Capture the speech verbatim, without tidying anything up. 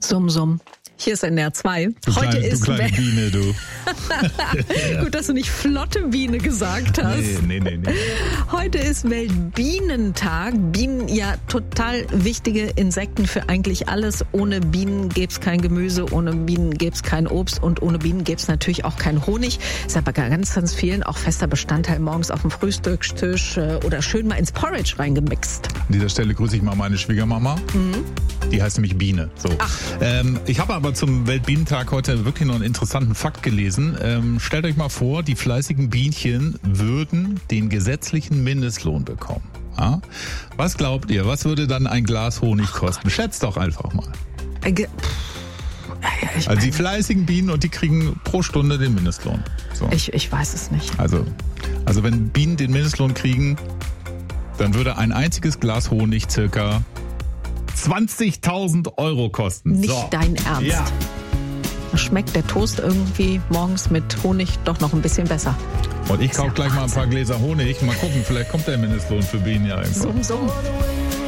Summ, summ. Hier ist N R zwei. Du Heute kleine, ist du kleine Biene, du. Gut, dass du nicht flotte Biene gesagt hast. Nee, nee, nee, nee. Heute ist Weltbienentag. Bienen, ja, total wichtige Insekten für eigentlich alles. Ohne Bienen gäbe es kein Gemüse, ohne Bienen gäbe es kein Obst und ohne Bienen gäbe es natürlich auch keinen Honig. Ist aber ganz, ganz vielen auch fester Bestandteil morgens auf dem Frühstückstisch oder schön mal ins Porridge reingemixt. An dieser Stelle grüße ich mal meine Schwiegermama. Mhm. Die heißt nämlich Biene. So. Ach. Ähm, ich habe aber zum Weltbienentag heute wirklich noch einen interessanten Fakt gelesen. Ähm, stellt euch mal vor, die fleißigen Bienchen würden den gesetzlichen Mindestlohn bekommen. Ja? Was glaubt ihr, was würde dann ein Glas Honig kosten? Schätzt doch einfach mal. Ge- ich Also die mein, fleißigen Bienen und die kriegen pro Stunde den Mindestlohn. So. ich, ich weiß es nicht. Also, also wenn Bienen den Mindestlohn kriegen, dann würde ein einziges Glas Honig circa zwanzigtausend Euro kosten. Nicht so. dein Ernst. Ja. Da schmeckt der Toast irgendwie morgens mit Honig doch noch ein bisschen besser. Und ich Ist kaufe ja gleich mal ein Wahnsinn. paar Gläser Honig. Mal gucken, vielleicht kommt der Mindestlohn für Bienen ja irgendwo. Summ, summ.